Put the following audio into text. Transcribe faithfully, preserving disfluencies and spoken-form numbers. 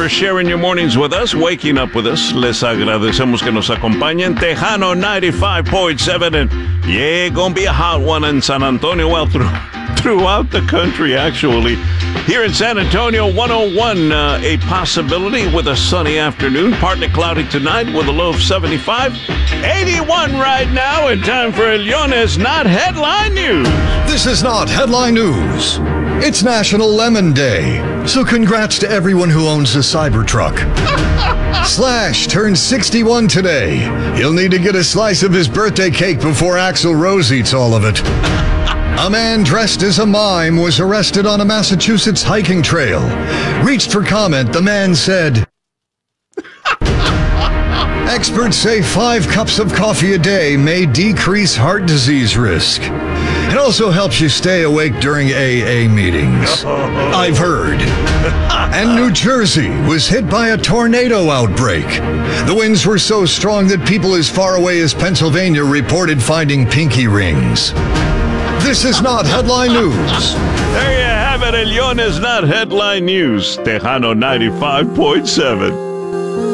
for sharing your mornings with us, waking up with us. Les agradecemos que nos acompañen. Tejano ninety-five point seven, and yeah, gonna be a hot one in San Antonio. Well, through, throughout the country, actually. Here in San Antonio, one oh one, uh, a possibility with a sunny afternoon. Partly cloudy tonight with a low of seventy-five. eighty-one right now, and time for El Leones Not Headline News. This is not headline news. It's National Lemon Day, so congrats to everyone who owns a Cybertruck. Slash turns sixty-one today. He'll need to get a slice of his birthday cake before Axl Rose eats all of it. A man dressed as a mime was arrested on a Massachusetts hiking trail. Reached for comment, the man said, "Experts say five cups of coffee a day may decrease heart disease risk. It also helps you stay awake during A A meetings. I've heard." And New Jersey was hit by a tornado outbreak. The winds were so strong that people as far away as Pennsylvania reported finding pinky rings. This is not headline news. There you have it, El Leones Not Headline News. Tejano ninety-five point seven.